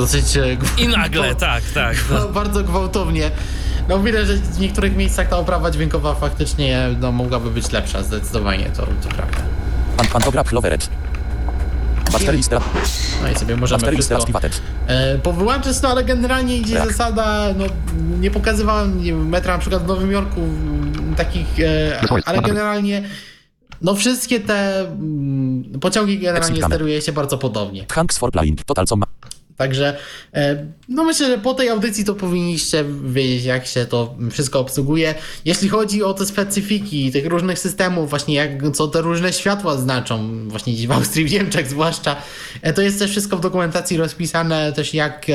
dosyć... I nagle, tak. No, bardzo gwałtownie. No widać, że w niektórych miejscach ta oprawa dźwiękowa faktycznie mogłaby być lepsza, zdecydowanie, to prawda. Pantograph Loverage. No i sobie możemy wszystko powyłączyć, no ale generalnie idzie zasada, no nie pokazywałem metra na przykład w Nowym Jorku takich, ale generalnie no wszystkie te pociągi generalnie steruje się bardzo podobnie. Hanks for Blind, Total Soma. Także no myślę, że po tej audycji to powinniście wiedzieć, jak się to wszystko obsługuje. Jeśli chodzi o te specyfiki tych różnych systemów, właśnie co te różne światła znaczą, właśnie gdzieś w Austrii, w Niemczech zwłaszcza, to jest też wszystko w dokumentacji rozpisane, też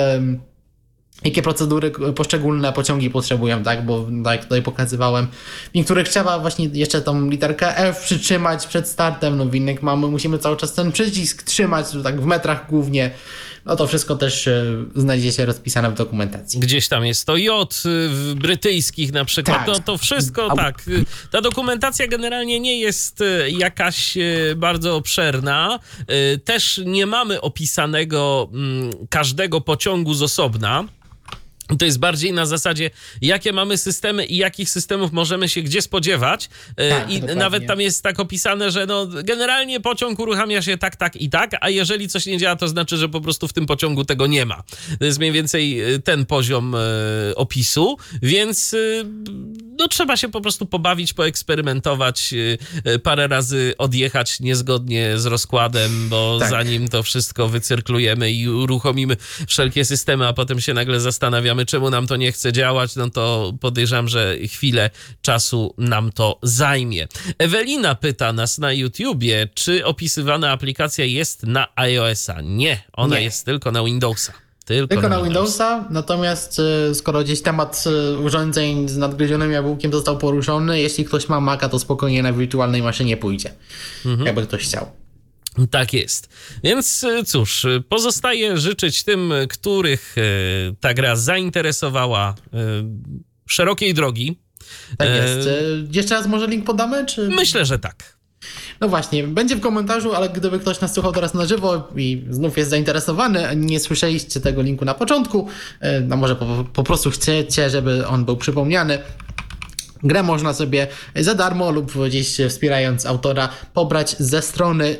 jakie procedury poszczególne pociągi potrzebują, tak? Bo tak jak tutaj pokazywałem, w niektórych trzeba właśnie jeszcze tą literkę F przytrzymać przed startem, no w innych musimy cały czas ten przycisk trzymać, tak w metrach głównie. No to wszystko też znajdziecie rozpisane w dokumentacji. Gdzieś tam jest to J w brytyjskich na przykład. Tak. No to wszystko tak. Ta dokumentacja generalnie nie jest jakaś bardzo obszerna. Też nie mamy opisanego każdego pociągu z osobna. To jest bardziej na zasadzie, jakie mamy systemy i jakich systemów możemy się gdzie spodziewać. I dokładnie. Nawet tam jest tak opisane, że no generalnie pociąg uruchamia się tak i tak, a jeżeli coś nie działa, to znaczy, że po prostu w tym pociągu tego nie ma. To jest mniej więcej ten poziom opisu, więc no trzeba się po prostu pobawić, poeksperymentować, parę razy odjechać niezgodnie z rozkładem, bo zanim to wszystko wycyrklujemy i uruchomimy wszelkie systemy, a potem się nagle zastanawiamy, czemu nam to nie chce działać, no to podejrzewam, że chwilę czasu nam to zajmie. Ewelina pyta nas na YouTubie, czy opisywana aplikacja jest na iOS-a. Nie, ona jest tylko na Windowsa. Tylko na Windowsa, natomiast skoro gdzieś temat urządzeń z nadgryzionym jabłkiem został poruszony, jeśli ktoś ma Maca, to spokojnie na wirtualnej maszynie pójdzie, jakby ktoś chciał. Tak jest. Więc cóż, pozostaje życzyć tym, których ta gra zainteresowała, szerokiej drogi. Tak jest. Jeszcze raz może link podamy? Czy... Myślę, że tak. No właśnie, będzie w komentarzu, ale gdyby ktoś nas słuchał teraz na żywo i znów jest zainteresowany, nie słyszeliście tego linku na początku, no może po prostu chcecie, żeby on był przypomniany. Grę można sobie za darmo lub gdzieś wspierając autora pobrać ze strony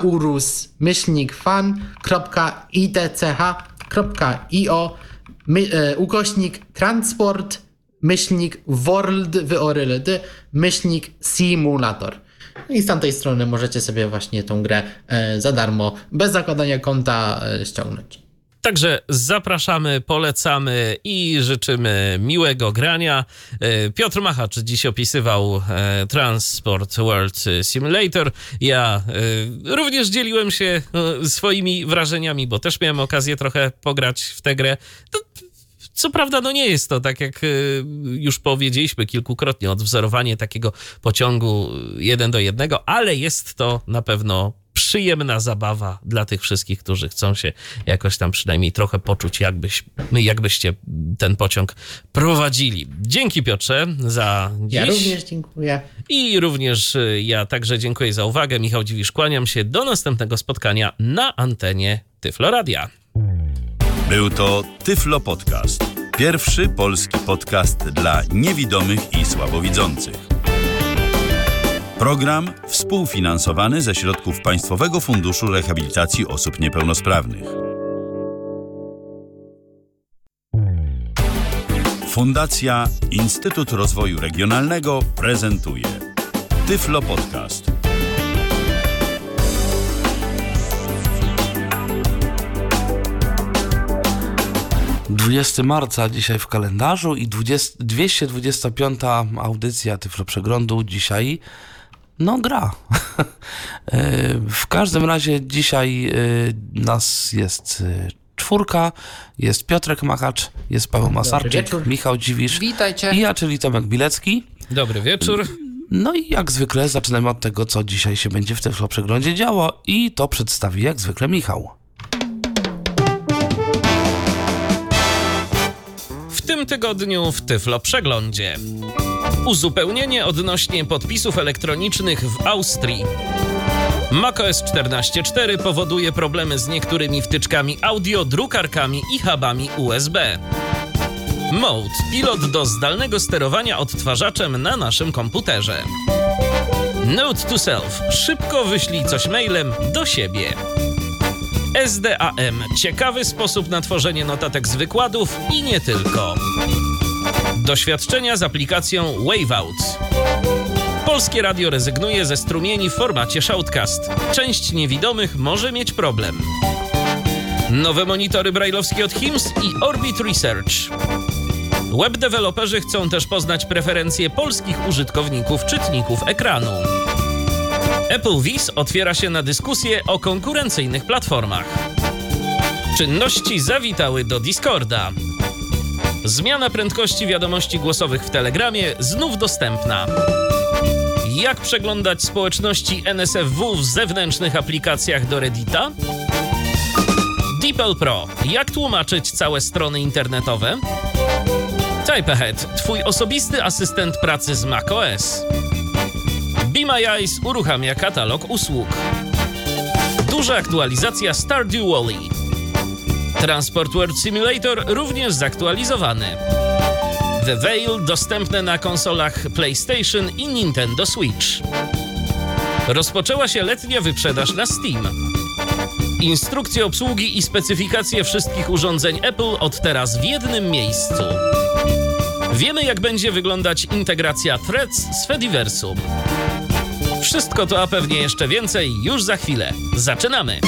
taurus-fan.itch.io /transport -world -simulator. I z tamtej strony możecie sobie właśnie tą grę za darmo, bez zakładania konta ściągnąć. Także zapraszamy, polecamy i życzymy miłego grania. Piotr Machacz dziś opisywał Transport World Simulator. Ja również dzieliłem się swoimi wrażeniami, bo też miałem okazję trochę pograć w tę grę. Co prawda, no nie jest to, tak jak już powiedzieliśmy kilkukrotnie, odwzorowanie takiego pociągu 1:1, ale jest to na pewno przyjemna zabawa dla tych wszystkich, którzy chcą się jakoś tam przynajmniej trochę poczuć, jakbyście ten pociąg prowadzili. Dzięki, Piotrze, za dziś. Ja również dziękuję. I również ja także dziękuję za uwagę. Michał Dziwisz, kłaniam się. Do następnego spotkania na antenie Tyflo Radia. Był to Tyflo Podcast. Pierwszy polski podcast dla niewidomych i słabowidzących. Program współfinansowany ze środków Państwowego Funduszu Rehabilitacji Osób Niepełnosprawnych. Fundacja Instytut Rozwoju Regionalnego prezentuje Tyflo Podcast. 20 marca dzisiaj w kalendarzu i 225. audycja Tyflo Przeglądu dzisiaj gra. W każdym razie dzisiaj nas jest 4. Jest Piotrek Machacz, jest Paweł Masarczyk, Michał Dziwisz. Witajcie. I ja, czyli Tomek Bilecki. Dobry wieczór. No i jak zwykle zaczynamy od tego, co dzisiaj się będzie w Tyflo Przeglądzie działo i to przedstawi jak zwykle Michał. W tym tygodniu w Tyflo Przeglądzie. Uzupełnienie odnośnie podpisów elektronicznych w Austrii. macOS 14.4 powoduje problemy z niektórymi wtyczkami audio, drukarkami i hubami USB. Mode – pilot do zdalnego sterowania odtwarzaczem na naszym komputerze. Note to self – szybko wyślij coś mailem do siebie. SDAM – ciekawy sposób na tworzenie notatek z wykładów i nie tylko. Doświadczenia z aplikacją Waveout. Polskie Radio rezygnuje ze strumieni w formacie Shoutcast. Część niewidomych może mieć problem. Nowe monitory brajlowskie od HIMSS i Orbit Research. Webdeweloperzy chcą też poznać preferencje polskich użytkowników czytników ekranu. Apple Viz otwiera się na dyskusję o konkurencyjnych platformach. Czynności zawitały do Discorda. Zmiana prędkości wiadomości głosowych w Telegramie znów dostępna. Jak przeglądać społeczności NSFW w zewnętrznych aplikacjach do Reddita? DeepL Pro. Jak tłumaczyć całe strony internetowe? TypeAhead. Twój osobisty asystent pracy z macOS. Be My Eyes uruchamia katalog usług. Duża aktualizacja Stardew Valley. Transport World Simulator również zaktualizowany. The Veil dostępne na konsolach PlayStation i Nintendo Switch. Rozpoczęła się letnia wyprzedaż na Steam. Instrukcje obsługi i specyfikacje wszystkich urządzeń Apple od teraz w jednym miejscu. Wiemy, jak będzie wyglądać integracja Threads z Fediversum. Wszystko to, a pewnie jeszcze więcej, już za chwilę. Zaczynamy!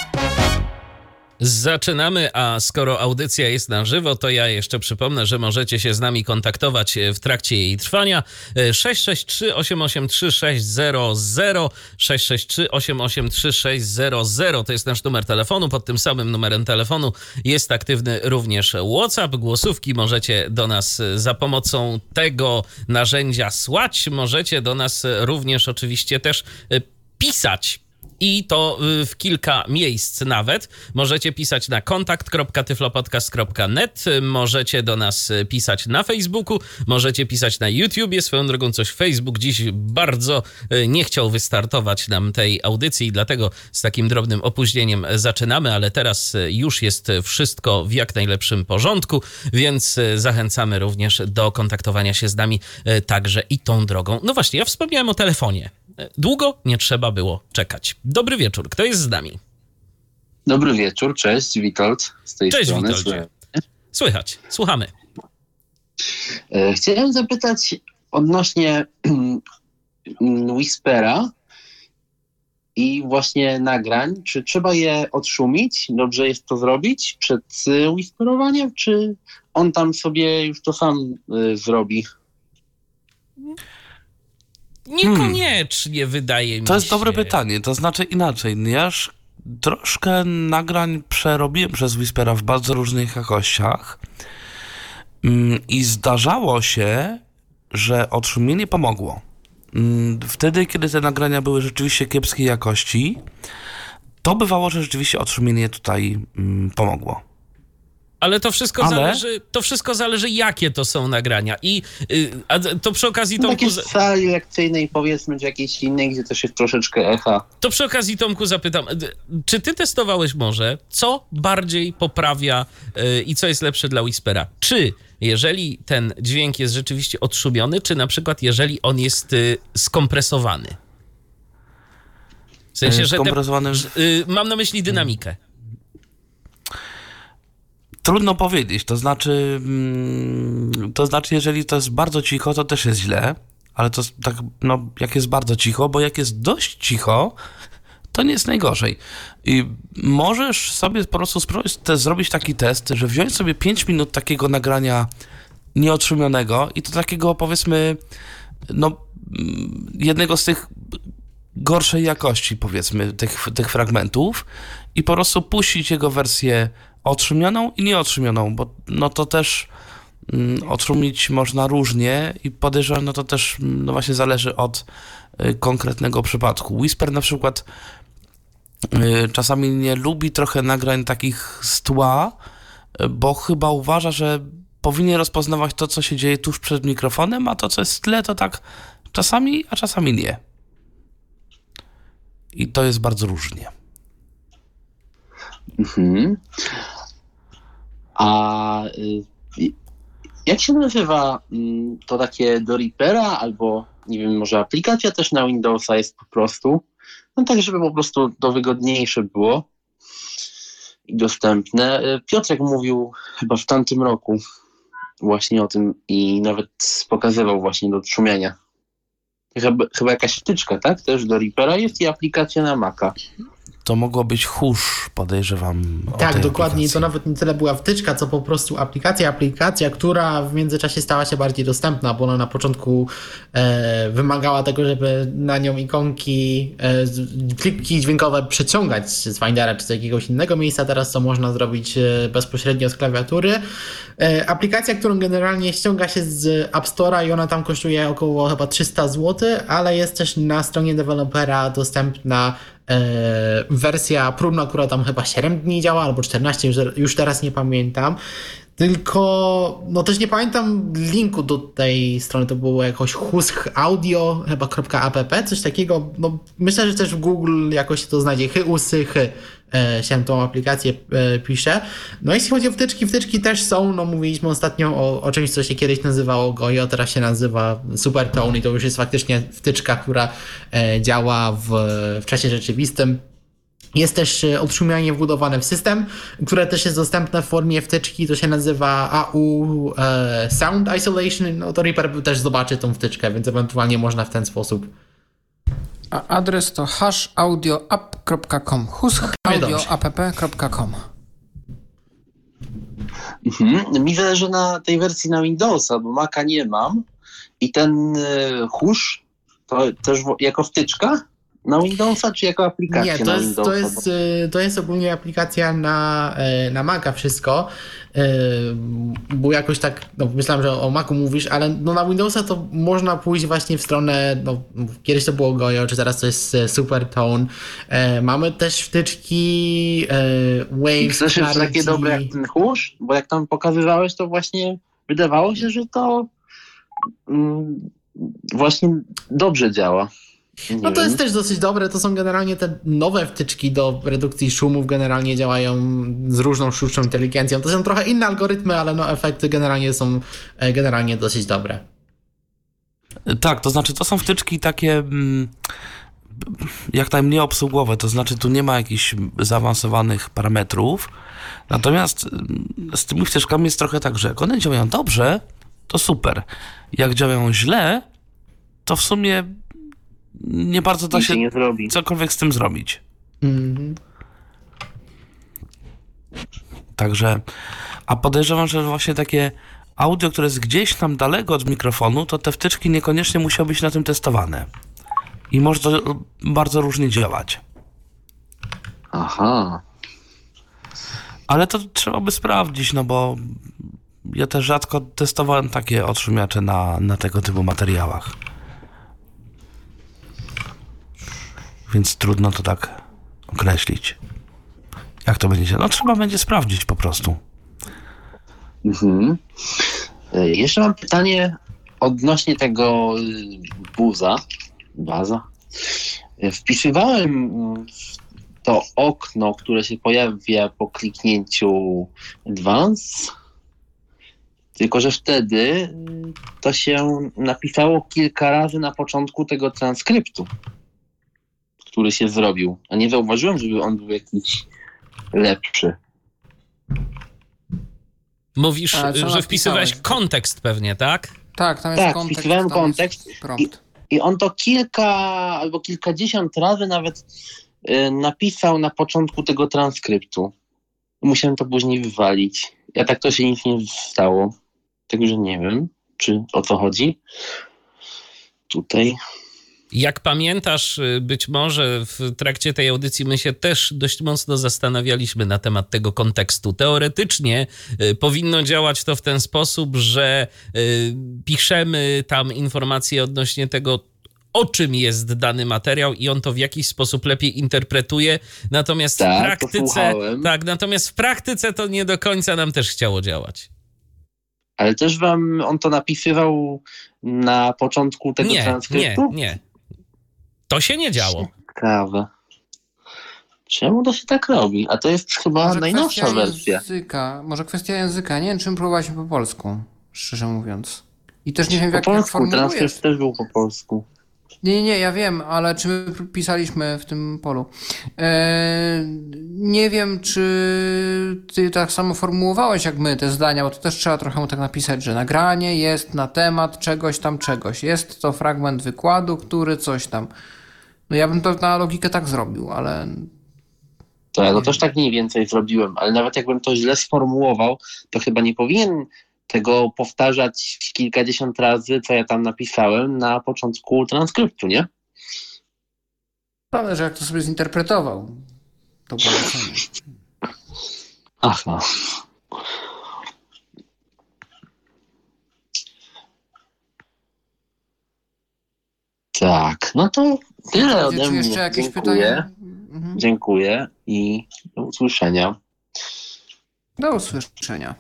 Zaczynamy, a skoro audycja jest na żywo, to ja jeszcze przypomnę, że możecie się z nami kontaktować w trakcie jej trwania. 663 883 600 663 883 600 to jest nasz numer telefonu. Pod tym samym numerem telefonu jest aktywny również WhatsApp. Głosówki możecie do nas za pomocą tego narzędzia słać. Możecie do nas również oczywiście też pisać. I to w kilka miejsc nawet. Możecie pisać na kontakt.tyflopodcast.net, możecie do nas pisać na Facebooku, możecie pisać na YouTubie. Swoją drogą coś Facebook dziś bardzo nie chciał wystartować nam tej audycji, dlatego z takim drobnym opóźnieniem zaczynamy, ale teraz już jest wszystko w jak najlepszym porządku, więc zachęcamy również do kontaktowania się z nami także i tą drogą. No właśnie, ja wspomniałem o telefonie. Długo nie trzeba było czekać. Dobry wieczór, kto jest z nami? Dobry wieczór, cześć, Witold z tej cześć, strony. Witoldzie. Słychać, słuchamy. Chciałem zapytać odnośnie Whispera i właśnie nagrań. Czy trzeba je odszumić? Dobrze jest to zrobić przed whisperowaniem, czy on tam sobie już to sam zrobi? Niekoniecznie, wydaje mi się. To jest dobre pytanie, to znaczy inaczej. Ja już troszkę nagrań przerobiłem przez Whispera w bardzo różnych jakościach i zdarzało się, że odszumienie pomogło. Wtedy, kiedy te nagrania były rzeczywiście kiepskiej jakości, to bywało, że rzeczywiście odszumienie tutaj pomogło. Ale to wszystko zależy, jakie to są nagrania. I to przy okazji, Tomku... W sali lekcyjnej, powiedzmy, czy jakiejś innej, gdzie też jest troszeczkę echa. To przy okazji, Tomku, zapytam, czy ty testowałeś może, co bardziej poprawia i co jest lepsze dla Whispera? Czy jeżeli ten dźwięk jest rzeczywiście odszumiony, czy na przykład jeżeli on jest skompresowany? W sensie, że mam na myśli dynamikę. Trudno powiedzieć, to znaczy, jeżeli to jest bardzo cicho, to też jest źle, ale to tak, no, jak jest bardzo cicho, bo jak jest dość cicho, to nie jest najgorzej. I możesz sobie po prostu spróbować zrobić taki test, że wziąć sobie 5 minut takiego nagrania nieotrzumionego i to takiego, powiedzmy, no, jednego z tych gorszej jakości, powiedzmy, tych fragmentów i po prostu puścić jego wersję otrzumioną i nieotrzumioną, bo no to też odszumić można różnie i podejrzewam, no to też no właśnie zależy od konkretnego przypadku. Whisper na przykład czasami nie lubi trochę nagrań takich z tła, bo chyba uważa, że powinien rozpoznawać to, co się dzieje tuż przed mikrofonem, a to, co jest w tle, to tak czasami, a czasami nie. i to jest bardzo różnie. Mhm. A jak się nazywa to takie do Reapera, albo nie wiem, może aplikacja też na Windowsa jest po prostu, no tak, żeby po prostu to wygodniejsze było i dostępne. Piotrek mówił chyba w tamtym roku właśnie o tym i nawet pokazywał właśnie do szumienia. Chyba jakaś wtyczka, tak? Też do Reapera jest i aplikacja na Maca. To mogło być Hush, podejrzewam. Tak, dokładnie. Aplikacji. To nawet nie tyle była wtyczka, co po prostu aplikacja, która w międzyczasie stała się bardziej dostępna, bo ona na początku wymagała tego, żeby na nią ikonki, klipki dźwiękowe przeciągać z Findera czy z jakiegoś innego miejsca. Teraz to można zrobić bezpośrednio z klawiatury. Aplikacja, którą generalnie ściąga się z App Store'a i ona tam kosztuje około chyba 300 zł, ale jest też na stronie dewelopera dostępna wersja próbna, która tam chyba 7 dni działa, albo 14, już teraz nie pamiętam. Tylko, no też nie pamiętam linku do tej strony, to było jakoś husk audio, chyba .app, coś takiego. No, myślę, że też w Google jakoś to znajdzie. się tą aplikację pisze. No jeśli chodzi o wtyczki też są, no mówiliśmy ostatnio o czymś, co się kiedyś nazywało Gojo, teraz się nazywa Supertone i to już jest faktycznie wtyczka, która działa w czasie rzeczywistym. Jest też odszumianie wbudowane w system, które też jest dostępne w formie wtyczki, to się nazywa AU Sound Isolation, no to Reaper też zobaczy tą wtyczkę, więc ewentualnie można w ten sposób. A adres to hashaudioapp.com, hashaudioapp.com. Mi zależy na tej wersji na Windowsa, bo Maca nie mam i ten Hush to też jako wtyczka na Windowsa, czy jako aplikacja nie, na Windowsa? To jest ogólnie aplikacja na Maca wszystko, bo jakoś tak, no myślałem, że o Macu mówisz, ale no na Windowsa to można pójść właśnie w stronę, no kiedyś to było Gojo, czy teraz to jest Supertone. Mamy też wtyczki Waves, Chcesz jest takie dobre jak ten Hush? Bo jak tam pokazywałeś, to właśnie wydawało się, że to właśnie dobrze działa. No to jest też dosyć dobre, to są generalnie te nowe wtyczki do redukcji szumów, generalnie działają z różną sztuczną inteligencją. To są trochę inne algorytmy, ale no efekty generalnie są dosyć dobre. Tak, to znaczy to są wtyczki takie jak najmniej obsługowe, to znaczy tu nie ma jakichś zaawansowanych parametrów, natomiast z tymi wtyczkami jest trochę tak, że jak one działają dobrze, to super. Jak działają źle, to w sumie nie bardzo da się cokolwiek z tym zrobić. Mhm. Także, a podejrzewam, że właśnie takie audio, które jest gdzieś tam daleko od mikrofonu, to te wtyczki niekoniecznie musiały być na tym testowane. I może to bardzo różnie działać. Aha. Ale to trzeba by sprawdzić, no bo ja też rzadko testowałem takie odszumiacze na tego typu materiałach. Więc trudno to tak określić. Jak to będzie? No trzeba będzie sprawdzić po prostu. Mhm. Jeszcze mam pytanie odnośnie tego baza. Wpisywałem to okno, które się pojawia po kliknięciu Advance, tylko że wtedy to się napisało kilka razy na początku tego transkryptu, który się zrobił. A nie zauważyłem, żeby on był jakiś lepszy. Mówisz, że wpisywałeś kontekst pewnie, tak? Tak, tam jest Tak, kontekst. wpisywałem kontekst i on to kilka albo kilkadziesiąt razy nawet napisał na początku tego transkryptu. Musiałem to później wywalić. Ja tak to się nic nie stało. Także nie wiem, czy o co chodzi. Tutaj. Jak pamiętasz, być może w trakcie tej audycji my się też dość mocno zastanawialiśmy na temat tego kontekstu. Teoretycznie powinno działać to w ten sposób, że piszemy tam informacje odnośnie tego, o czym jest dany materiał i on to w jakiś sposób lepiej interpretuje. Natomiast natomiast w praktyce to nie do końca nam też chciało działać. Ale też wam on to napisywał na początku tego transkryptu? Nie. To się nie działo. Ciekawe. Czemu to się tak robi? A to jest chyba Może najnowsza kwestia wersja. języka, może kwestia języka. Nie wiem, czym próbowaliśmy po polsku, szczerze mówiąc. I też nie wiem, Po jak polsku, formulujesz. transkrypt też był po polsku. Nie, ja wiem, ale czy my pisaliśmy w tym polu? Nie wiem, czy ty tak samo formułowałeś jak my te zdania, bo to też trzeba trochę tak napisać, że nagranie jest na temat czegoś tam czegoś. Jest to fragment wykładu, który coś tam. No ja bym to na logikę tak zrobił, ale... To ja to też tak mniej więcej zrobiłem, ale nawet jakbym to źle sformułował, to chyba nie powinien tego powtarzać kilkadziesiąt razy, co ja tam napisałem na początku transkryptu, nie? Prawda, że jak to sobie zinterpretował, to polecenie. Aha. Tak, no to tyle ode Czy mnie. jeszcze jakieś Dziękuję. pytania? Mhm. Dziękuję i do usłyszenia. Do usłyszenia.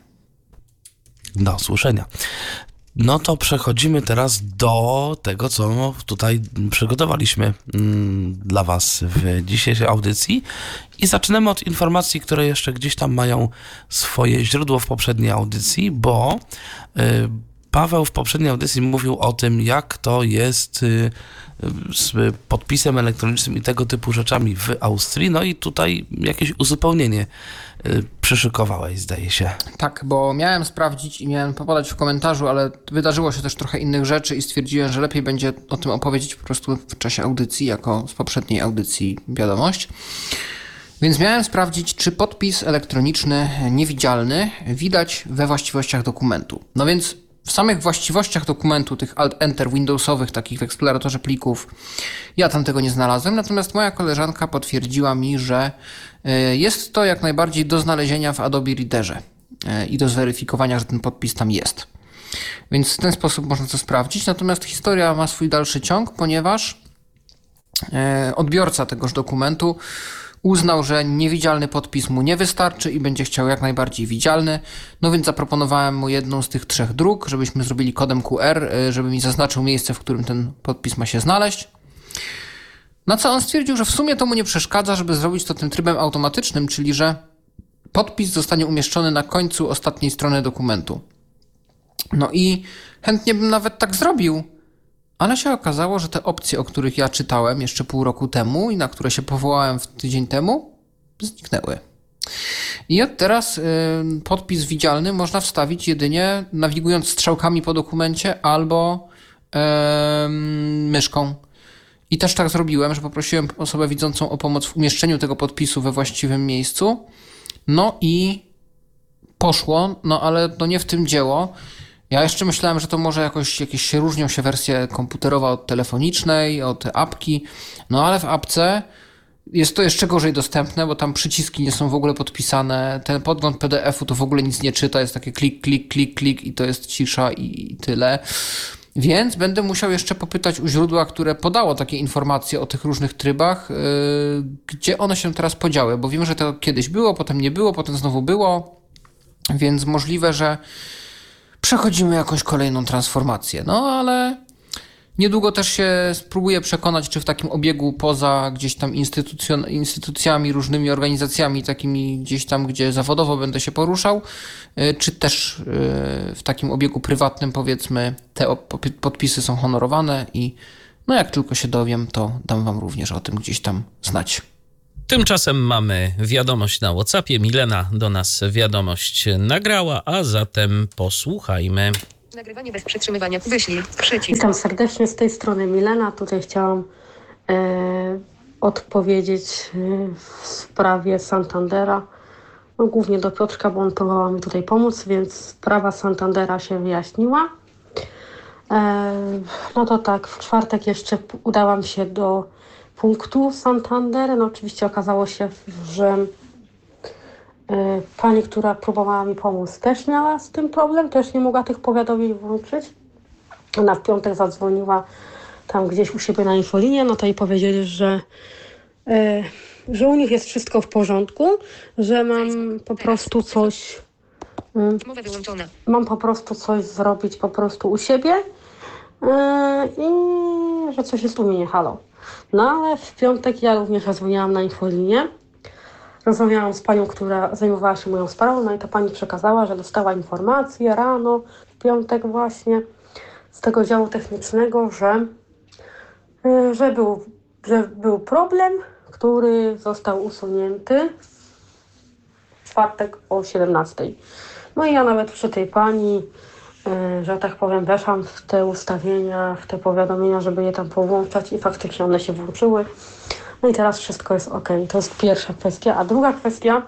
Do usłyszenia. No to przechodzimy teraz do tego, co tutaj przygotowaliśmy dla Was w dzisiejszej audycji i zaczynamy od informacji, które jeszcze gdzieś tam mają swoje źródło w poprzedniej audycji, bo Paweł w poprzedniej audycji mówił o tym, jak to jest z podpisem elektronicznym i tego typu rzeczami w Austrii, no i tutaj jakieś uzupełnienie przyszykowałeś, zdaje się. Tak, bo miałem sprawdzić i miałem podać w komentarzu, ale wydarzyło się też trochę innych rzeczy i stwierdziłem, że lepiej będzie o tym opowiedzieć po prostu w czasie audycji, jako z poprzedniej audycji wiadomość. Więc miałem sprawdzić, czy podpis elektroniczny niewidzialny widać we właściwościach dokumentu. No więc w samych właściwościach dokumentu, tych Alt-Enter Windowsowych, takich w eksploratorze plików, ja tam tego nie znalazłem, natomiast moja koleżanka potwierdziła mi, że jest to jak najbardziej do znalezienia w Adobe Readerze i do zweryfikowania, że ten podpis tam jest. Więc w ten sposób można to sprawdzić, natomiast historia ma swój dalszy ciąg, ponieważ odbiorca tegoż dokumentu uznał, że niewidzialny podpis mu nie wystarczy i będzie chciał jak najbardziej widzialny. No więc zaproponowałem mu jedną z tych 3 dróg, żebyśmy zrobili kodem QR, żeby mi zaznaczył miejsce, w którym ten podpis ma się znaleźć. Na co on stwierdził, że w sumie to mu nie przeszkadza, żeby zrobić to tym trybem automatycznym, czyli że podpis zostanie umieszczony na końcu ostatniej strony dokumentu. No i chętnie bym nawet tak zrobił, ale się okazało, że te opcje, o których ja czytałem jeszcze pół roku temu i na które się powołałem tydzień temu, zniknęły. I od teraz podpis widzialny można wstawić jedynie nawigując strzałkami po dokumencie albo myszką. I też tak zrobiłem, że poprosiłem osobę widzącą o pomoc w umieszczeniu tego podpisu we właściwym miejscu. No i poszło, no ale to nie w tym dzieło. Ja jeszcze myślałem, że to może jakieś się różnią się wersje komputerowa od telefonicznej, od apki, no ale w apce jest to jeszcze gorzej dostępne, bo tam przyciski nie są w ogóle podpisane, ten podgląd PDF-u to w ogóle nic nie czyta, jest takie klik, klik, klik, klik i to jest cisza i tyle. Więc będę musiał jeszcze popytać u źródła, które podało takie informacje o tych różnych trybach, gdzie one się teraz podziały, bo wiem, że to kiedyś było, potem nie było, potem znowu było, więc możliwe, że przechodzimy jakąś kolejną transformację. No ale niedługo też się spróbuję przekonać, czy w takim obiegu poza gdzieś tam instytucjami, różnymi organizacjami, takimi gdzieś tam, gdzie zawodowo będę się poruszał, czy też w takim obiegu prywatnym, powiedzmy, te podpisy są honorowane i no jak tylko się dowiem, to dam wam również o tym gdzieś tam znać. Tymczasem mamy wiadomość na WhatsAppie. Milena do nas wiadomość nagrała, a zatem posłuchajmy. Nagrywanie bez przytrzymywania. Wyślij. Przycisk. Witam serdecznie, z tej strony Milena. Tutaj chciałam odpowiedzieć w sprawie Santandera. No, głównie do Piotrka, bo on próbował mi tutaj pomóc, więc sprawa Santandera się wyjaśniła. No to tak, w czwartek jeszcze udałam się do punktu Santander. No oczywiście okazało się, że pani, która próbowała mi pomóc, też miała z tym problem, też nie mogła tych powiadomień włączyć. Ona w piątek zadzwoniła tam gdzieś u siebie na infolinię, no to jej powiedzieli, że u nich jest wszystko w porządku, że mam po prostu coś mam po prostu coś zrobić po prostu u siebie i że coś jest u mnie, halo. No ale w piątek ja również zadzwoniłam na infolinię rozmawiałam z panią, która zajmowała się moją sprawą, no i ta pani przekazała, że dostała informację rano, w piątek właśnie, z tego działu technicznego, że był problem, który został usunięty w czwartek o 17:00. No i ja nawet przy tej pani, że tak powiem, weszłam w te ustawienia, w te powiadomienia, żeby je tam powłączać i faktycznie one się włączyły. No i teraz wszystko jest ok. To jest pierwsza kwestia. A druga kwestia,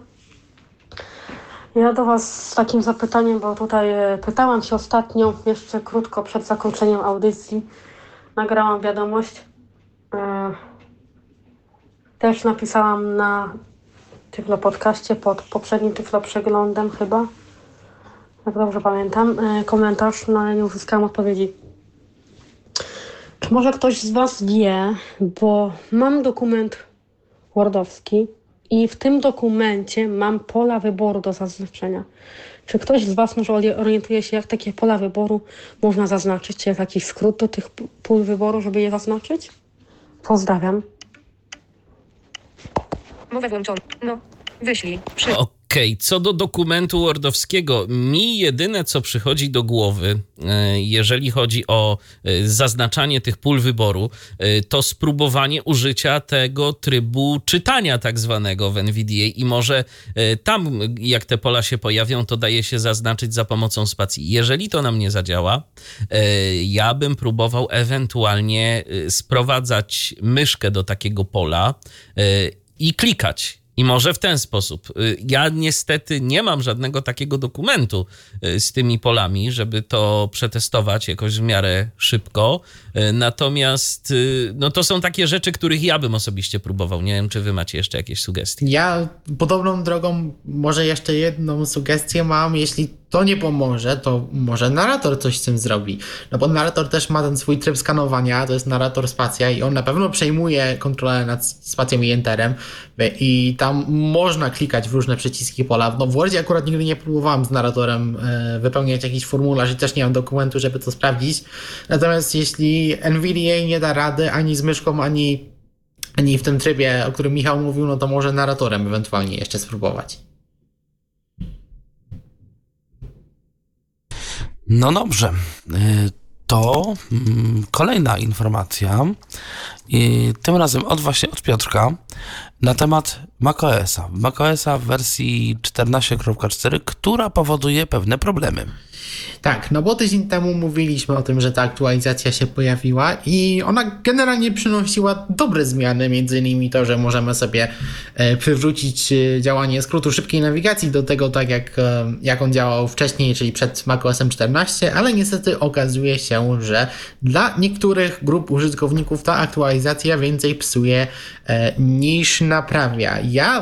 ja do was z takim zapytaniem, bo tutaj pytałam się ostatnio, jeszcze krótko przed zakończeniem audycji, nagrałam wiadomość. Też napisałam na Tyflo Podcaście pod poprzednim Tyflo Przeglądem chyba, jak dobrze pamiętam, komentarz, no ale nie uzyskałam odpowiedzi. Czy może ktoś z was wie, bo mam dokument wordowski i w tym dokumencie mam pola wyboru do zaznaczenia. Czy ktoś z was może orientuje się, jak takie pola wyboru można zaznaczyć? Czy jest jakiś skrót do tych pól wyboru, żeby je zaznaczyć? Pozdrawiam. Mowę włączoną. No, wyślij. Okej, co do dokumentu wordowskiego, mi jedyne co przychodzi do głowy, jeżeli chodzi o zaznaczanie tych pól wyboru, to spróbowanie użycia tego trybu czytania tak zwanego w NVDA i może tam, jak te pola się pojawią, to daje się zaznaczyć za pomocą spacji. Jeżeli to nam nie zadziała, ja bym próbował ewentualnie sprowadzać myszkę do takiego pola i klikać. I może w ten sposób. Ja niestety nie mam żadnego takiego dokumentu z tymi polami, żeby to przetestować jakoś w miarę szybko. Natomiast no to są takie rzeczy, których ja bym osobiście próbował. Nie wiem, czy wy macie jeszcze jakieś sugestie. Ja podobną drogą może jeszcze jedną sugestię mam. Jeśli to nie pomoże, to może narrator coś z tym zrobi. No bo narrator też ma ten swój tryb skanowania, to jest narrator spacja i on na pewno przejmuje kontrolę nad spacją i enterem i tam można klikać w różne przyciski pola. No w Wordzie akurat nigdy nie próbowałem z narratorem wypełniać jakiś formularz i też nie mam dokumentu, żeby to sprawdzić. Natomiast jeśli NVDA nie da rady ani z myszką, ani w tym trybie, o którym Michał mówił, no to może narratorem ewentualnie jeszcze spróbować. No dobrze, to kolejna informacja, tym razem od Piotrka, na temat macOSa. macOSa w wersji 14.4, która powoduje pewne problemy. Tak, no bo tydzień temu mówiliśmy o tym, że ta aktualizacja się pojawiła i ona generalnie przynosiła dobre zmiany, między innymi to, że możemy sobie przywrócić działanie skrótu szybkiej nawigacji do tego, tak jak on działał wcześniej, czyli przed macOSem 14, ale niestety okazuje się, że dla niektórych grup użytkowników ta aktualizacja więcej psuje niż naprawia.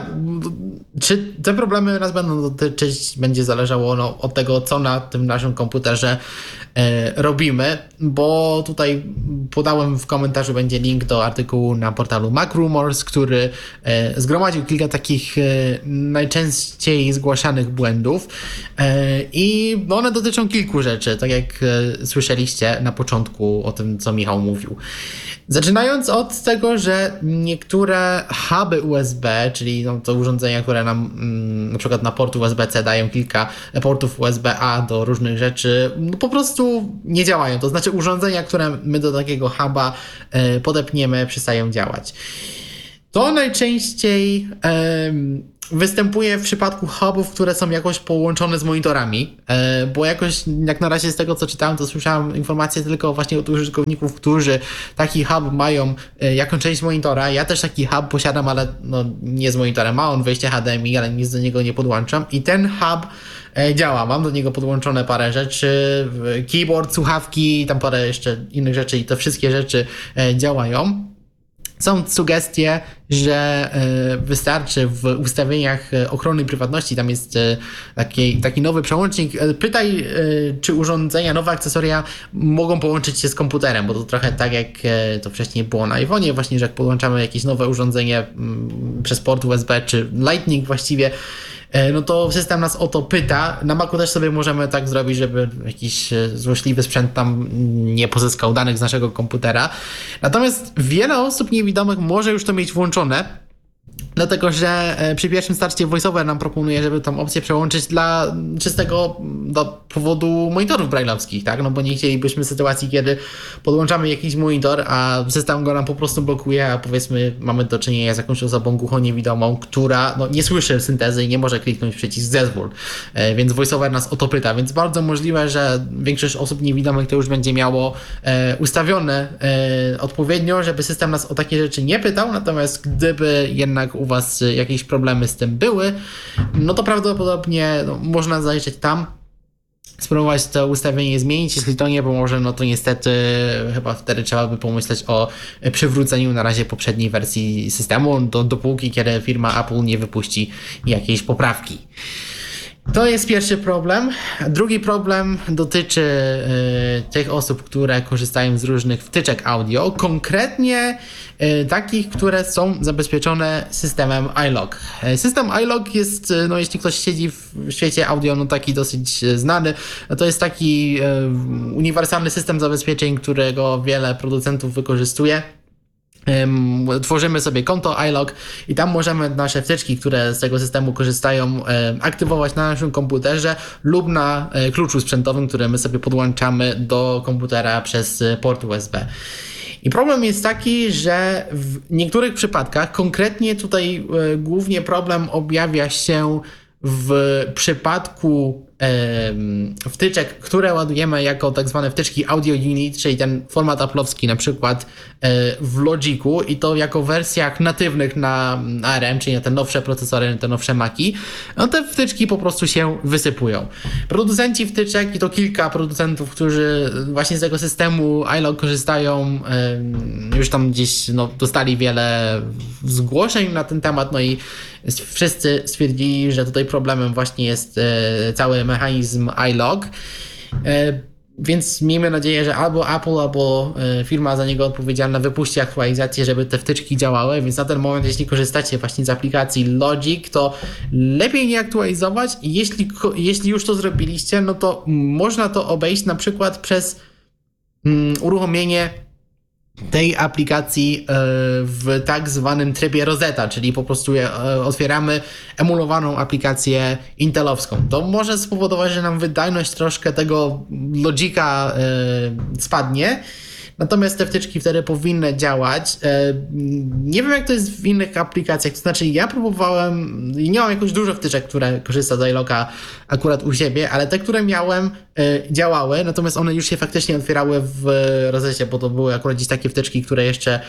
Czy te problemy nas będą dotyczyć, będzie zależało od tego, co na tym naszym komputerze robimy, bo tutaj podałem w komentarzu, będzie link do artykułu na portalu MacRumors, który zgromadził kilka takich najczęściej zgłaszanych błędów i one dotyczą kilku rzeczy, tak jak słyszeliście na początku o tym, co Michał mówił. Zaczynając od tego, że niektóre huby USB, czyli to urządzenia, które nam na przykład na port USB-C dają kilka portów USB-A do różnych rzeczy, no po prostu nie działają. To znaczy urządzenia, które my do takiego huba podepniemy, przestają działać. To najczęściej występuje w przypadku hubów, które są jakoś połączone z monitorami, bo jakoś jak na razie z tego, co czytałem, to słyszałem informacje tylko właśnie od użytkowników, którzy taki hub mają jako część monitora. Ja też taki hub posiadam, ale no nie z monitorem. Ma on wejście HDMI, ale nic do niego nie podłączam i ten hub działa. Mam do niego podłączone parę rzeczy, keyboard, słuchawki, tam parę jeszcze innych rzeczy i te wszystkie rzeczy działają. Są sugestie, że wystarczy w ustawieniach ochrony prywatności, tam jest taki nowy przełącznik. Pytaj, czy urządzenia, nowe akcesoria mogą połączyć się z komputerem, bo to trochę tak jak to wcześniej było na iPhone'ie, właśnie, że jak podłączamy jakieś nowe urządzenie przez port USB czy Lightning właściwie, no to system nas o to pyta. Na Macu też sobie możemy tak zrobić, żeby jakiś złośliwy sprzęt tam nie pozyskał danych z naszego komputera. Natomiast wiele osób niewidomych może już to mieć włączone, Dlatego, że przy pierwszym starcie VoiceOver nam proponuje, żeby tą opcję przełączyć dla czystego do powodu monitorów braille'owskich, tak? No bo nie chcielibyśmy sytuacji, kiedy podłączamy jakiś monitor, a system go nam po prostu blokuje, a powiedzmy mamy do czynienia z jakąś osobą głuchoniewidomą, która nie słyszy syntezy i nie może kliknąć w przycisk zezwól. Więc VoiceOver nas o to pyta, więc bardzo możliwe, że większość osób niewidomych to już będzie miało ustawione odpowiednio, żeby system nas o takie rzeczy nie pytał, natomiast gdyby jednak u was jakieś problemy z tym były, no to prawdopodobnie można zajrzeć tam, spróbować to ustawienie zmienić. Jeśli to nie pomoże, no to niestety chyba wtedy trzeba by pomyśleć o przywróceniu na razie poprzedniej wersji systemu, dopóki kiedy firma Apple nie wypuści jakiejś poprawki. To jest pierwszy problem. Drugi problem dotyczy tych osób, które korzystają z różnych wtyczek audio, konkretnie takich, które są zabezpieczone systemem iLog. System iLog jest, jeśli ktoś siedzi w świecie audio, taki dosyć znany. To jest taki uniwersalny system zabezpieczeń, którego wiele producentów wykorzystuje. Tworzymy sobie konto iLog i tam możemy nasze wtyczki, które z tego systemu korzystają, aktywować na naszym komputerze lub na kluczu sprzętowym, który my sobie podłączamy do komputera przez port USB. I problem jest taki, że w niektórych przypadkach, konkretnie tutaj głównie problem objawia się w przypadku wtyczek, które ładujemy jako tak zwane wtyczki Audio Unit, czyli ten format Apple'owski na przykład w Logicu i to jako wersjach natywnych na ARM, czyli na te nowsze procesory, na te nowsze Maci, no te wtyczki po prostu się wysypują. Producenci wtyczek, i to kilka producentów, którzy właśnie z tego systemu iLog korzystają, już tam gdzieś dostali wiele zgłoszeń na ten temat, no i wszyscy stwierdzili, że tutaj problemem właśnie jest cały mechanizm iLog, więc miejmy nadzieję, że albo Apple, albo firma za niego odpowiedzialna wypuści aktualizację, żeby te wtyczki działały, więc na ten moment, jeśli korzystacie właśnie z aplikacji Logic, to lepiej nie aktualizować i jeśli już to zrobiliście, no to można to obejść na przykład przez uruchomienie tej aplikacji w tak zwanym trybie Rosetta, czyli po prostu otwieramy emulowaną aplikację intelowską. To może spowodować, że nam wydajność troszkę tego Logica spadnie, natomiast te wtyczki wtedy powinny działać. Nie wiem, jak to jest w innych aplikacjach, to znaczy ja próbowałem, nie mam jakoś dużo wtyczek, które korzysta z iLoga akurat u siebie, ale te, które miałem, działały, natomiast one już się faktycznie otwierały w Rosetie, bo to były akurat gdzieś takie wtyczki, które jeszcze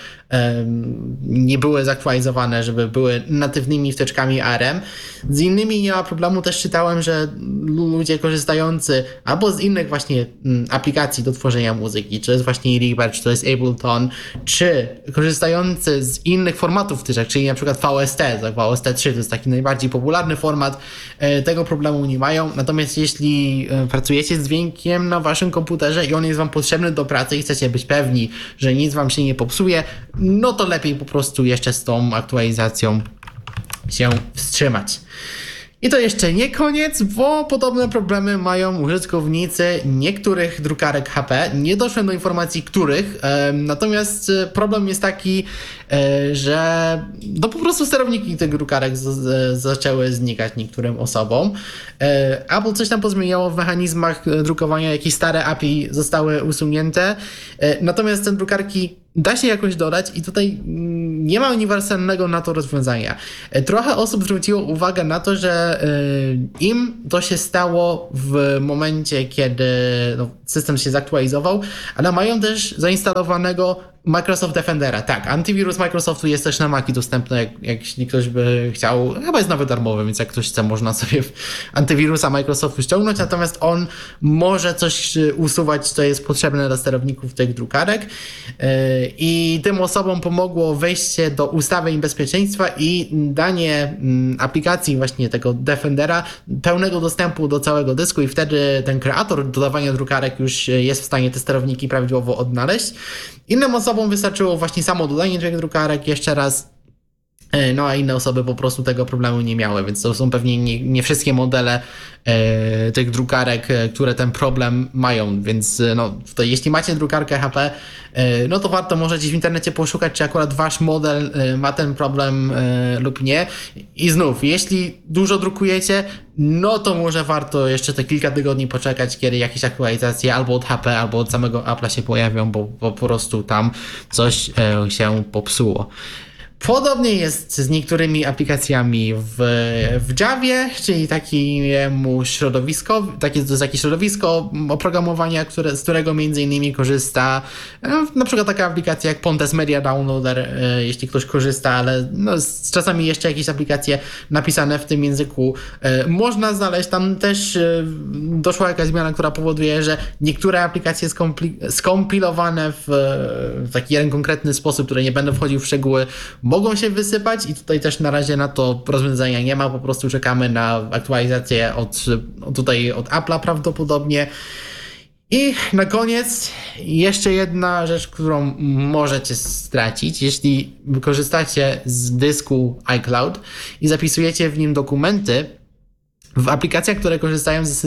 nie były zaktualizowane, żeby były natywnymi wtyczkami ARM. Z innymi nie ma problemu, też czytałem, że ludzie korzystający albo z innych właśnie aplikacji do tworzenia muzyki, czy to jest właśnie Reaper, czy to jest Ableton, czy korzystający z innych formatów wtyczek, czyli na przykład VST, tak, VST 3 to jest taki najbardziej popularny format, tego problemu nie mają. Natomiast jeśli pracujecie z dźwiękiem na waszym komputerze i on jest wam potrzebny do pracy i chcecie być pewni, że nic wam się nie popsuje, no to lepiej po prostu jeszcze z tą aktualizacją się wstrzymać. I to jeszcze nie koniec, bo podobne problemy mają użytkownicy niektórych drukarek HP. Nie doszłem do informacji, których, natomiast problem jest taki, że po prostu sterowniki tych drukarek zaczęły znikać niektórym osobom. Apple coś tam pozmieniało w mechanizmach drukowania, jakieś stare API zostały usunięte, natomiast te drukarki da się jakoś dodać i tutaj nie ma uniwersalnego na to rozwiązania. Trochę osób zwróciło uwagę na to, że im to się stało w momencie, kiedy system się zaktualizował, ale mają też zainstalowanego Microsoft Defendera. Tak, antywirus Microsoftu jest też na Maci dostępny, jeśli ktoś by chciał, chyba jest nawet darmowy, więc jak ktoś chce, można sobie antywirusa Microsoftu ściągnąć, natomiast on może coś usuwać, co jest potrzebne dla sterowników tych drukarek i tym osobom pomogło wejście do ustawień bezpieczeństwa i danie aplikacji właśnie tego Defendera pełnego dostępu do całego dysku i wtedy ten kreator dodawania drukarek już jest w stanie te sterowniki prawidłowo odnaleźć. Innym osobom wystarczyło właśnie samo dodanie tych drukarek, jeszcze raz No a inne osoby po prostu tego problemu nie miały, więc to są pewnie nie wszystkie modele tych drukarek, które ten problem mają, więc no to jeśli macie drukarkę HP, no to warto może gdzieś w internecie poszukać, czy akurat wasz model ma ten problem lub nie. I znów, jeśli dużo drukujecie, no to może warto jeszcze te kilka tygodni poczekać, kiedy jakieś aktualizacje albo od HP, albo od samego Apple'a się pojawią, bo po prostu tam coś się popsuło. Podobnie jest z niektórymi aplikacjami w Javie, czyli takiemu środowiskowi, to jest takie środowisko oprogramowania, z którego między innymi korzysta na przykład taka aplikacja jak Pontes Media Downloader, jeśli ktoś korzysta, ale no, czasami jeszcze jakieś aplikacje napisane w tym języku można znaleźć. Tam też doszła jakaś zmiana, która powoduje, że niektóre aplikacje skompilowane w taki jeden konkretny sposób, który nie będę wchodził w szczegóły, mogą się wysypać i tutaj też na razie na to rozwiązania nie ma, po prostu czekamy na aktualizację od Apple'a prawdopodobnie. I na koniec jeszcze jedna rzecz, którą możecie stracić, jeśli korzystacie z dysku iCloud i zapisujecie w nim dokumenty, w aplikacjach, które korzystają ze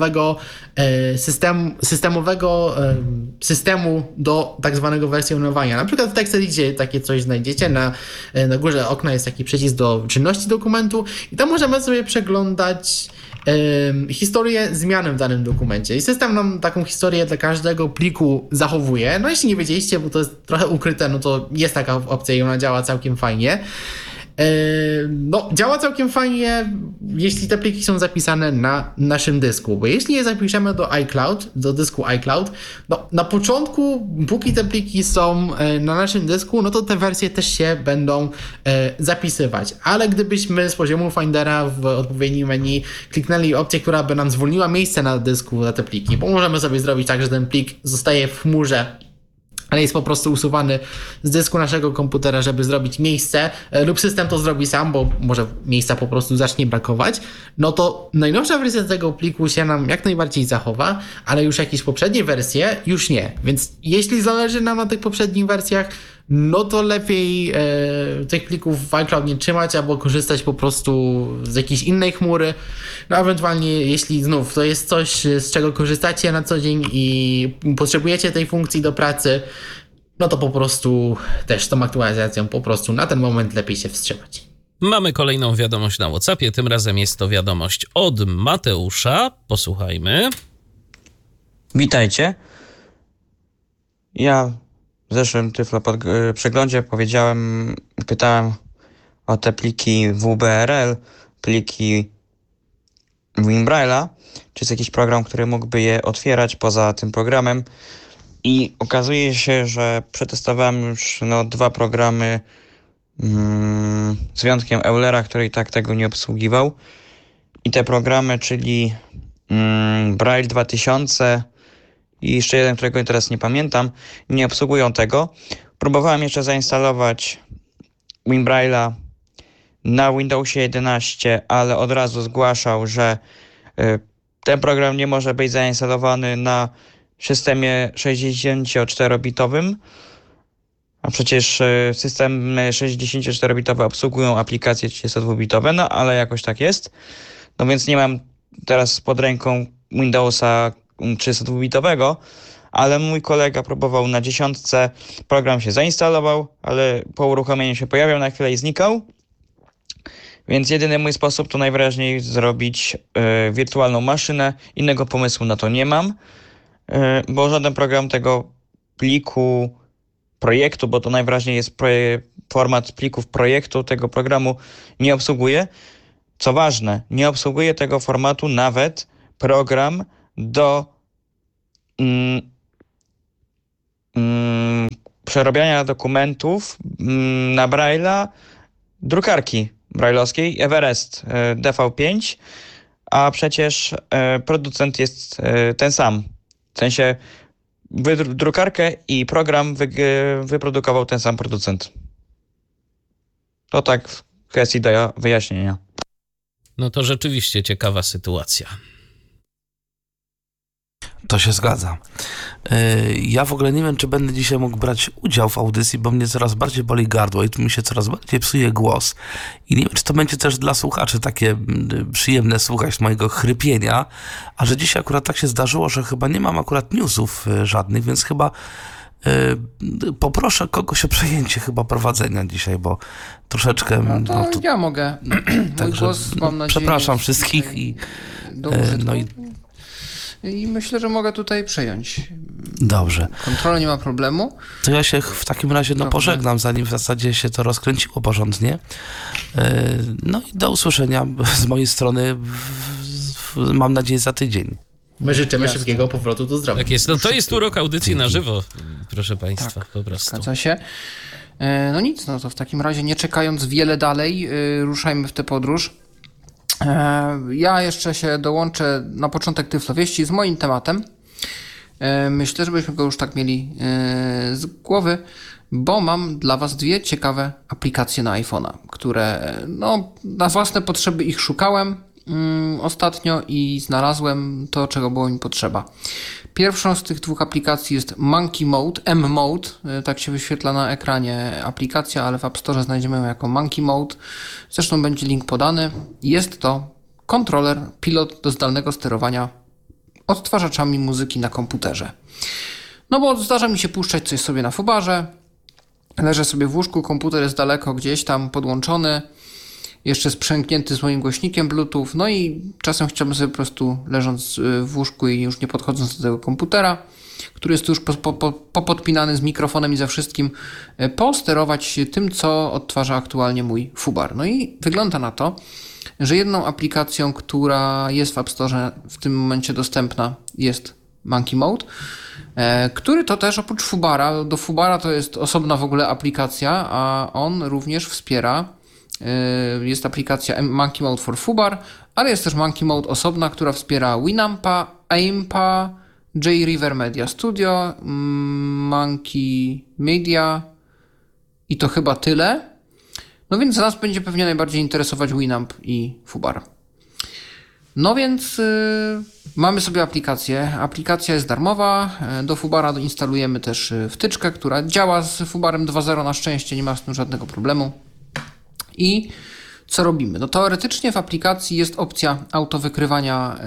systemu do tak zwanego wersjonowania. Na przykład w TextEdicie takie coś znajdziecie. Na górze okna jest taki przycisk do czynności dokumentu i tam możemy sobie przeglądać historię zmian w danym dokumencie. I system nam taką historię dla każdego pliku zachowuje. No jeśli nie wiedzieliście, bo to jest trochę ukryte, no to jest taka opcja i ona działa całkiem fajnie. No, działa całkiem fajnie, jeśli te pliki są zapisane na naszym dysku, bo jeśli je zapiszemy do dysku iCloud, no, na początku, póki te pliki są na naszym dysku, no to te wersje też się będą zapisywać, ale gdybyśmy z poziomu Findera w odpowiednim menu kliknęli opcję, która by nam zwolniła miejsce na dysku na te pliki, bo możemy sobie zrobić tak, że ten plik zostaje w chmurze, ale jest po prostu usuwany z dysku naszego komputera, żeby zrobić miejsce, lub system to zrobi sam, bo może miejsca po prostu zacznie brakować, no to najnowsza wersja tego pliku się nam jak najbardziej zachowa, ale już jakieś poprzednie wersje już nie. Więc jeśli zależy nam na tych poprzednich wersjach, no to lepiej tych plików w iCloud nie trzymać, albo korzystać po prostu z jakiejś innej chmury. No ewentualnie, jeśli znów to jest coś, z czego korzystacie na co dzień i potrzebujecie tej funkcji do pracy, no to po prostu też z tą aktualizacją po prostu na ten moment lepiej się wstrzymać. Mamy kolejną wiadomość na WhatsAppie, tym razem jest to wiadomość od Mateusza. Posłuchajmy. Witajcie. Ja w zeszłym przeglądzie pytałem o te pliki WBRL, pliki WinBraille'a, czy jest jakiś program, który mógłby je otwierać poza tym programem, i okazuje się, że przetestowałem już 2 programy z wyjątkiem Eulera, który i tak tego nie obsługiwał, i te programy, czyli Braille 2000 i jeszcze jeden, którego teraz nie pamiętam, nie obsługują tego. Próbowałem jeszcze zainstalować WinBraille'a na Windowsie 11, ale od razu zgłaszał, że ten program nie może być zainstalowany na systemie 64-bitowym, a przecież systemy 64-bitowe obsługują aplikacje 32-bitowe, no ale jakoś tak jest. No więc nie mam teraz pod ręką Windowsa 32-bitowego, ale mój kolega próbował na 10, program się zainstalował, ale po uruchomieniu się pojawiał na chwilę i znikał. Więc jedyny mój sposób to najwyraźniej zrobić wirtualną maszynę. Innego pomysłu na to nie mam, bo żaden program tego pliku projektu, bo to najwyraźniej jest format plików projektu, tego programu nie obsługuje. Co ważne, nie obsługuje tego formatu nawet program do przerabiania dokumentów na Braille'a drukarki braille'owskiej Everest DV5, a przecież producent jest ten sam. W sensie drukarkę i program wyprodukował ten sam producent. To tak w kwestii do wyjaśnienia. No to rzeczywiście ciekawa sytuacja. To się zgadza. Ja w ogóle nie wiem, czy będę dzisiaj mógł brać udział w audycji, bo mnie coraz bardziej boli gardło i tu mi się coraz bardziej psuje głos. I nie wiem, czy to będzie też dla słuchaczy takie przyjemne słuchać mojego chrypienia, a że dzisiaj akurat tak się zdarzyło, że chyba nie mam akurat newsów żadnych, więc chyba poproszę kogoś o przejęcie chyba prowadzenia dzisiaj, bo troszeczkę... No to ja mogę. Mój głos, mam nadzieję... Przepraszam wszystkich i... I myślę, że mogę tutaj przejąć. Dobrze. Kontrola, nie ma problemu. To ja się w takim razie pożegnam, zanim w zasadzie się to rozkręciło porządnie. No i do usłyszenia z mojej strony, mam nadzieję, za tydzień. My życzymy szybkiego powrotu do zdrowia. Tak jest. No to jest urok audycji na żywo, proszę państwa, tak, po prostu. Zgadza się. No nic, no to w takim razie nie czekając wiele dalej, ruszajmy w tę podróż. Ja jeszcze się dołączę na początek Tyflowieści z moim tematem. Myślę, żebyśmy go już tak mieli z głowy, bo mam dla was 2 ciekawe aplikacje na iPhone'a, które na własne potrzeby ich szukałem ostatnio i znalazłem to, czego było mi potrzeba. Pierwszą z tych 2 aplikacji jest Monkey Mode, M-Mode, tak się wyświetla na ekranie aplikacja, ale w App Store znajdziemy ją jako Monkey Mode. Zresztą będzie link podany. Jest to kontroler, pilot do zdalnego sterowania odtwarzaczami muzyki na komputerze. No bo zdarza mi się puszczać coś sobie na fubarze, leżę sobie w łóżku, komputer jest daleko gdzieś tam podłączony, jeszcze sprzęgnięty z moim głośnikiem Bluetooth, no i czasem chciałbym sobie po prostu leżąc w łóżku i już nie podchodząc do tego komputera, który jest już popodpinany z mikrofonem i ze wszystkim, posterować tym, co odtwarza aktualnie mój fubar. No i wygląda na to, że jedną aplikacją, która jest w App Store w tym momencie dostępna, jest Monkey Mode, który to też oprócz fubara, do fubara to jest osobna w ogóle aplikacja, a on również wspiera, jest aplikacja Monkey Mode for Fubar, ale jest też Monkey Mode osobna, która wspiera Winampa, Aimpa, JRiver Media Studio, Monkey Media i to chyba tyle. No więc nas będzie pewnie najbardziej interesować Winamp i Fubar. No więc mamy sobie aplikację. Aplikacja jest darmowa. Do Fubara instalujemy też wtyczkę, która działa z Fubarem 2.0 na szczęście, nie ma z tym żadnego problemu. I co robimy? No teoretycznie w aplikacji jest opcja autowykrywania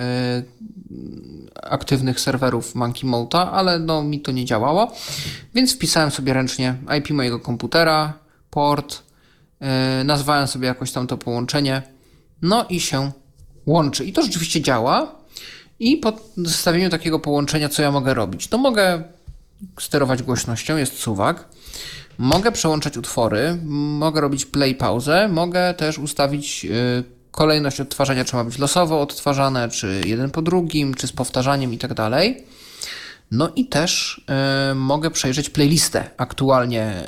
aktywnych serwerów Monkey Mode'a, ale mi to nie działało, więc wpisałem sobie ręcznie IP mojego komputera, port, nazwałem sobie jakoś tam to połączenie, no i się łączy. I to rzeczywiście działa. I po zestawieniu takiego połączenia co ja mogę robić? No mogę sterować głośnością, jest suwak, mogę przełączać utwory, mogę robić play, pauzę, mogę też ustawić kolejność odtwarzania, czy ma być losowo odtwarzane, czy jeden po drugim, czy z powtarzaniem i tak dalej. No i też mogę przejrzeć playlistę aktualnie,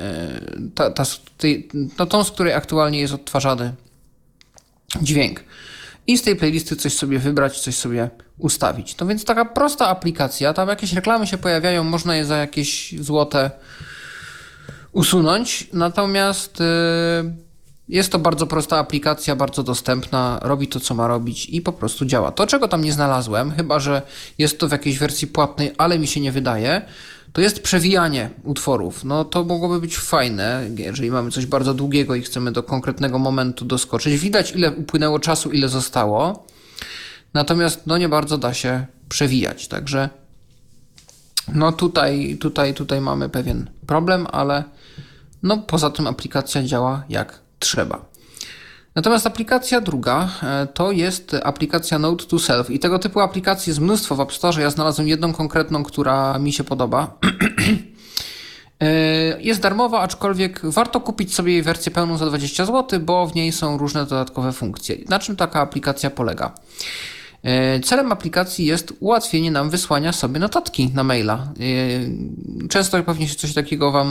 tą, z której aktualnie jest odtwarzany dźwięk. I z tej playlisty coś sobie wybrać, coś sobie ustawić. No więc taka prosta aplikacja, tam jakieś reklamy się pojawiają, można je za jakieś złote usunąć, natomiast jest to bardzo prosta aplikacja, bardzo dostępna, robi to, co ma robić i po prostu działa. To, czego tam nie znalazłem, chyba że jest to w jakiejś wersji płatnej, ale mi się nie wydaje, to jest przewijanie utworów. No to mogłoby być fajne, jeżeli mamy coś bardzo długiego i chcemy do konkretnego momentu doskoczyć. Widać, ile upłynęło czasu, ile zostało, natomiast nie bardzo da się przewijać, także tutaj mamy pewien problem, ale poza tym aplikacja działa jak trzeba. Natomiast aplikacja druga to jest aplikacja Note to Self i tego typu aplikacji jest mnóstwo w App Store. Ja znalazłem jedną konkretną, która mi się podoba. Jest darmowa, aczkolwiek warto kupić sobie jej wersję pełną za 20 zł, bo w niej są różne dodatkowe funkcje. Na czym taka aplikacja polega? Celem aplikacji jest ułatwienie nam wysłania sobie notatki na maila. Często pewnie się coś takiego Wam